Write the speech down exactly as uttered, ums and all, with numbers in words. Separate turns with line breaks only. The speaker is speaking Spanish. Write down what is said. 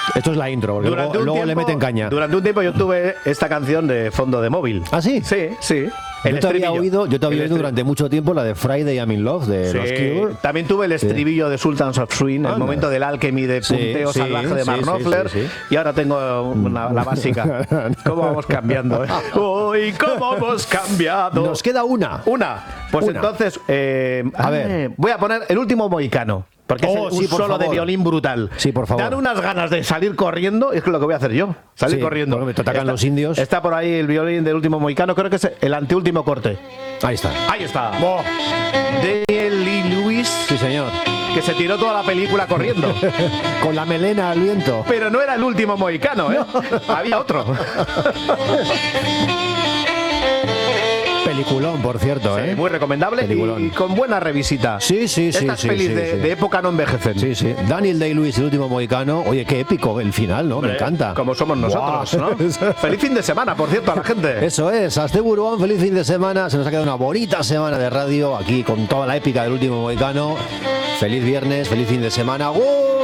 Esto es la intro, porque luego, luego
tiempo,
le meten caña.
Durante un tiempo yo tuve esta canción de fondo de móvil.
¿Ah, sí?
Sí, sí.
Yo te había oído, yo te había
El
oído durante mucho tiempo la de Friday I'm in Love de
Sí.
los Cure.
También tuve el estribillo
Sí.
de Sultans of Swing, el
Anda.
momento del alchemy de
Sí,
punteo
sí,
salvaje de Mark
sí, sí,
Knopfler.
sí, sí.
Y ahora tengo una- la básica. ¿Cómo vamos cambiando? ¿eh? Uy, ¿cómo hemos cambiado?
Nos queda una.
Una. Pues
Una.
entonces, eh,
A
ah,
ver.
voy a poner el último mohicano. Porque
Oh,
es el-
sí,
un
por
solo de
favor.
violín brutal.
Sí, por favor.
Dan unas ganas de salir corriendo, es lo que voy a hacer yo. Salir
Sí,
corriendo.
porque me te atacan
Está-
los indios.
Está por ahí el violín del último mohicano, creo que es el anteúltimo corte.
Ahí está.
Ahí está. Daniel Lee Lewis,
Sí, señor.
que se tiró toda la película corriendo.
Con la melena al viento.
Pero no era el último mohicano, ¿eh? Había otro.
Peliculón, por cierto,
Sí,
¿eh?
muy recomendable
Peliculón.
y, y con buena revisita.
Sí, sí, sí.
Estas
sí,
pelis
sí,
de,
sí.
de época no envejecen.
Sí, sí. Daniel Day-Lewis, el último mohicano. Oye, qué épico el final, ¿no? Me
Hombre,
encanta.
Como somos nosotros,
Buah.
¿no? Feliz fin de semana, por cierto, a la gente.
Eso es, Aste Buruan, feliz fin de semana. Se nos ha quedado una bonita semana de radio aquí con toda la épica del último mohicano. Feliz viernes, feliz fin de semana. ¡Gol!